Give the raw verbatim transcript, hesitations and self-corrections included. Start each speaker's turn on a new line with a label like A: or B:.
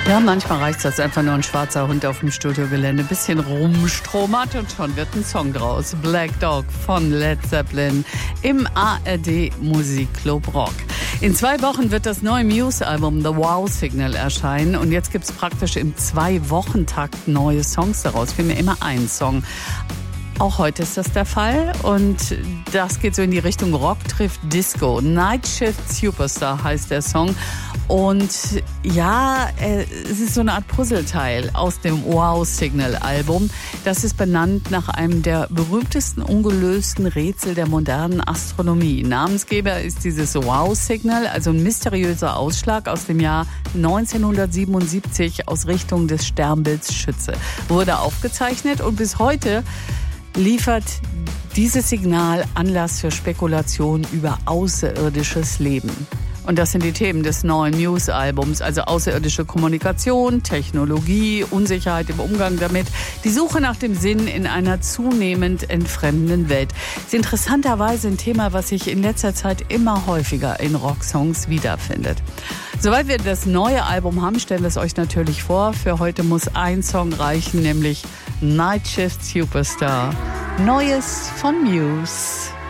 A: Ja, manchmal reicht das einfach nur ein schwarzer Hund auf dem Studiogelände. Ein bisschen rumstromert und schon wird ein Song draus. Black Dog von Led Zeppelin im A R D Musikclub Rock. In zwei Wochen wird das neue Muse-Album The Wow Signal erscheinen. Und jetzt gibt's praktisch im Zwei-Wochen-Takt neue Songs daraus. Vielmehr immer ein Song. Auch heute ist das der Fall und das geht so in die Richtung Rock trifft Disco. Night Shift Superstar heißt der Song und ja, es ist so eine Art Puzzleteil aus dem Wow Signal Album. Das ist benannt nach einem der berühmtesten ungelösten Rätsel der modernen Astronomie. Namensgeber ist dieses Wow Signal, also ein mysteriöser Ausschlag aus dem Jahr neunzehnhundertsiebenundsiebzig aus Richtung des Sternbilds Schütze. Wurde aufgezeichnet und bis heute liefert dieses Signal Anlass für Spekulationen über außerirdisches Leben. Und das sind die Themen des neuen Muse-Albums, also außerirdische Kommunikation, Technologie, Unsicherheit im Umgang damit, die Suche nach dem Sinn in einer zunehmend entfremdenden Welt. Das ist interessanterweise ein Thema, was sich in letzter Zeit immer häufiger in Rocksongs wiederfindet. Soweit wir das neue Album haben, stellen wir es euch natürlich vor. Für heute muss ein Song reichen, nämlich Night Shift Superstar. Neues von Muse.